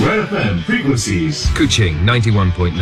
Red FM frequencies. Kuching 91.9.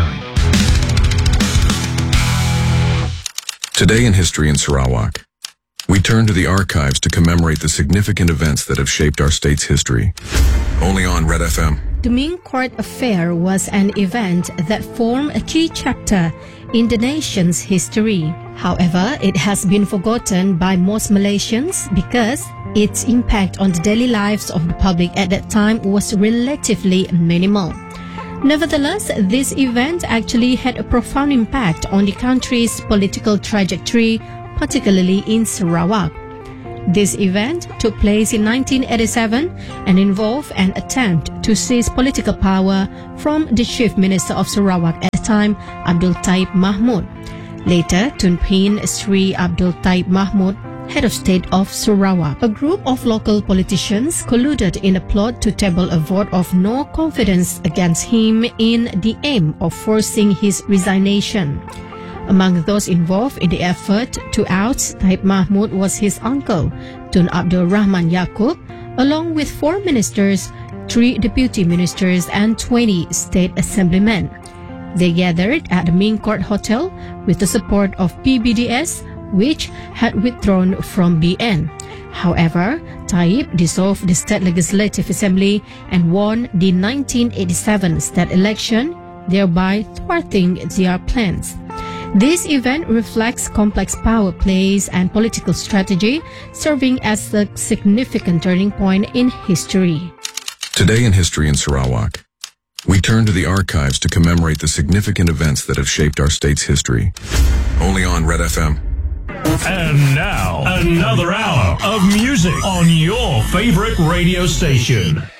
Today in History in Sarawak, we turn to the archives to commemorate the significant events that have shaped our state's history. Only on Red FM. The Ming Court Affair was an event that formed a key chapter in the nation's history. However, it has been forgotten by most Malaysians because its impact on the daily lives of the public at that time was relatively minimal. Nevertheless, this event actually had a profound impact on the country's political trajectory, particularly in Sarawak. This event took place in 1987 and involved an attempt to seize political power from the Chief Minister of Sarawak at the time, Abdul Taib Mahmud. Later, Tun Pin Sri Abdul Taib Mahmud, head of state of Sarawak. A group of local politicians colluded in a plot to table a vote of no confidence against him in the aim of forcing his resignation. Among those involved in the effort to oust Taib Mahmud was his uncle, Tun Abdul Rahman Yaqub, along with 4 ministers, 3 deputy ministers and 20 state assemblymen. They gathered at the Ming Court Hotel with the support of PBDS, which had withdrawn from BN. However, Taib dissolved the State Legislative Assembly and won the 1987 state election, thereby thwarting their plans. This event reflects complex power plays and political strategy, serving as a significant turning point in history. Today in History in Sarawak, we turn to the archives to commemorate the significant events that have shaped our state's history. Only on Red FM. And now, another hour of music on your favorite radio station.